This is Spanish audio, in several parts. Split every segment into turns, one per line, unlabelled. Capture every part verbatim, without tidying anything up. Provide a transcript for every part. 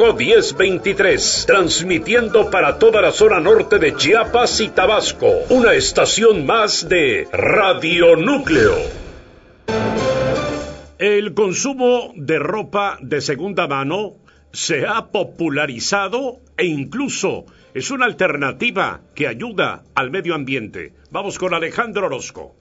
diez veintitrés, transmitiendo para toda la zona norte de Chiapas y Tabasco, una estación más de Radio Núcleo. El consumo de ropa de segunda mano se ha popularizado e incluso es una alternativa que ayuda al medio ambiente. Vamos con Alejandro Orozco.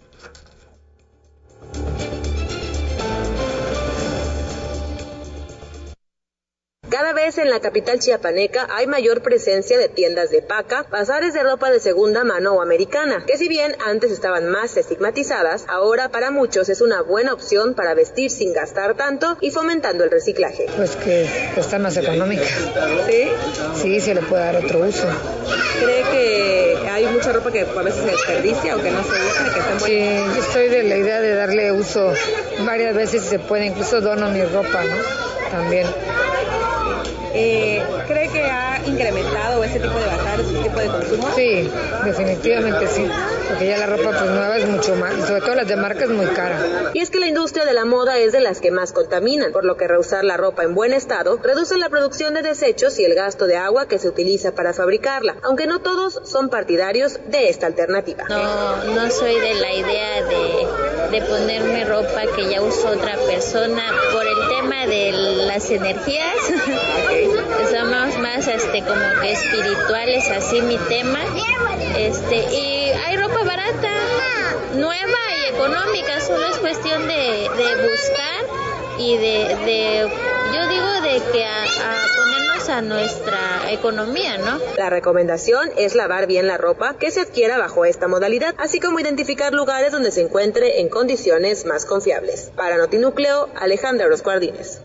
Cada vez en la capital chiapaneca hay mayor presencia de tiendas de paca, bazares de ropa de segunda mano o americana, que si bien antes estaban más estigmatizadas, ahora para muchos es una buena opción para vestir sin gastar tanto y fomentando el reciclaje.
Pues que, que está más económica.
¿Sí?
Sí, se le puede dar otro uso.
¿Cree que hay mucha ropa que a veces se desperdicia o que no se usa? Que está muy...
Sí, yo estoy de la idea de darle uso varias veces si se puede, incluso dono mi ropa, ¿no? También.
Eh, ¿Cree que ha incrementado ese tipo de bazares, ese tipo de consumo?
Sí, definitivamente sí, porque ya la ropa pues nueva es mucho más, sobre todo las de marca es muy cara.
Y es que la industria de la moda es de las que más contaminan, por lo que reusar la ropa en buen estado reduce la producción de desechos y el gasto de agua que se utiliza para fabricarla, aunque no todos son partidarios de esta alternativa.
No, no soy de la idea de, de ponerme ropa que ya usó otra persona por el tema de las energías. Somos más este como que espirituales, así mi tema. Este, y hay ropa barata, nueva y económica, solo es cuestión de, de buscar y de, de yo digo de que a, a ponernos a nuestra economía, ¿no?
La recomendación es lavar bien la ropa que se adquiera bajo esta modalidad, así como identificar lugares donde se encuentre en condiciones más confiables. Para Notinúcleo, Alejandra Orozco Ardínez.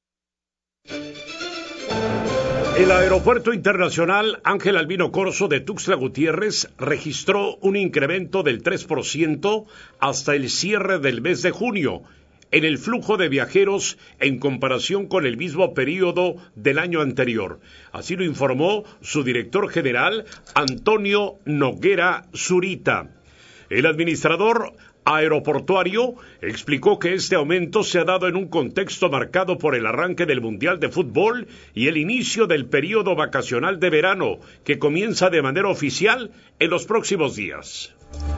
El Aeropuerto Internacional Ángel Albino Corzo de Tuxtla Gutiérrez registró un incremento del tres por ciento hasta el cierre del mes de junio en el flujo de viajeros en comparación con el mismo periodo del año anterior. Así lo informó su director general, Antonio Noguera Zurita. El administrador aeroportuario explicó que este aumento se ha dado en un contexto marcado por el arranque del Mundial de Fútbol y el inicio del periodo vacacional de verano, que comienza de manera oficial en los próximos días.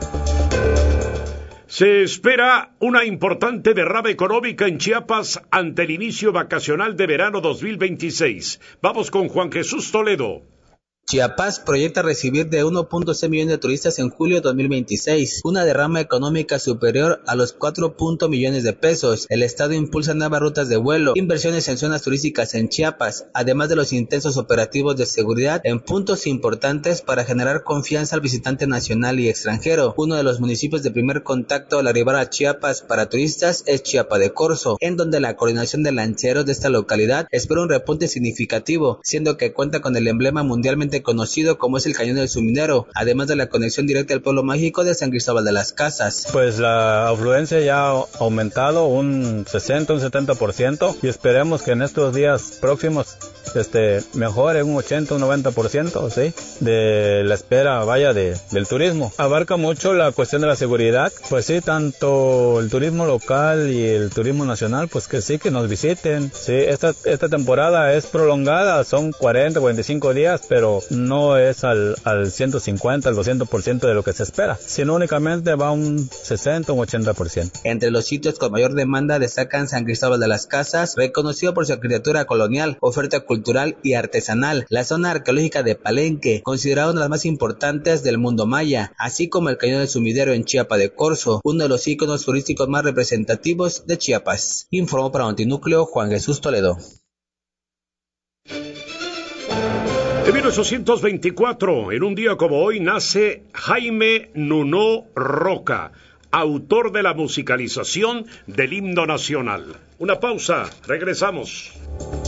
Se espera una importante derrama económica en Chiapas ante el inicio vacacional de verano dos mil veintiséis. Vamos con Juan Jesús Toledo.
Chiapas proyecta recibir de uno punto seis millones de turistas en julio de dos mil veintiséis, una derrama económica superior a los cuatro millones de pesos. El estado impulsa nuevas rutas de vuelo, inversiones en zonas turísticas en Chiapas, además de los intensos operativos de seguridad en puntos importantes para generar confianza al visitante nacional y extranjero. Uno de los municipios de primer contacto al arribar a Chiapas para turistas es Chiapa de Corzo, en donde la coordinación de lancheros de esta localidad espera un repunte significativo, siendo que cuenta con el emblema mundialmente conocido como es el Cañón del Suminero, además de la conexión directa al pueblo mágico de San Cristóbal de las Casas.
Pues la afluencia ya ha aumentado un sesenta, un setenta por ciento y esperemos que en estos días próximos este mejore un ochenta, un noventa por ciento, ¿sí? De la espera, vaya, de, del turismo. Abarca mucho la cuestión de la seguridad, pues sí, tanto el turismo local y el turismo nacional, pues que sí, que nos visiten, sí, esta, esta temporada es prolongada, son cuarenta, cuarenta y cinco días, pero no es al, al ciento cincuenta, al doscientos por ciento de lo que se espera, sino únicamente va un sesenta, un ochenta por ciento.
Entre los sitios con mayor demanda destacan San Cristóbal de las Casas, reconocido por su arquitectura colonial, oferta cultural y artesanal, la zona arqueológica de Palenque, considerada una de las más importantes del mundo maya, así como el Cañón del Sumidero en Chiapa de Corzo, uno de los íconos turísticos más representativos de Chiapas. Informó para Notinúcleo Juan Jesús Toledo.
En mil ochocientos veinticuatro, en un día como hoy, nace Jaime Nuno Roca, autor de la musicalización del himno nacional. Una pausa, regresamos.